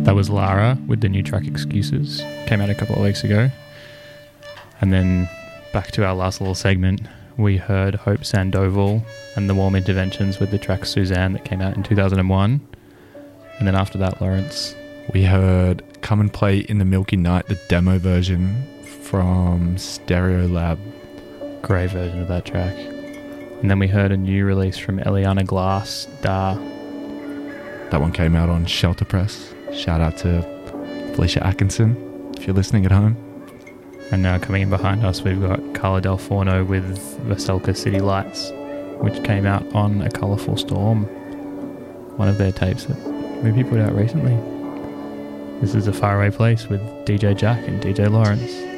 That was Lara with the new track Excuses. Came out a couple of weeks ago. And then back to our last little segment, we heard Hope Sandoval and the Warm Interventions with the track Suzanne that came out in 2001. And then after that, Lawrence. We heard Come and Play in the Milky Night, the demo version from Stereo Lab. Great version of that track. And then we heard a new release from Eliana Glass, Da. That one came out on Shelter Press. Shout out to Felicia Atkinson, if you're listening at home. And now coming in behind us, we've got Carla Del Forno with Veselka City Lights, which came out on A Colourful Storm, one of their tapes that maybe put out recently. This is A Faraway Place with DJ Jack and DJ Lawrence.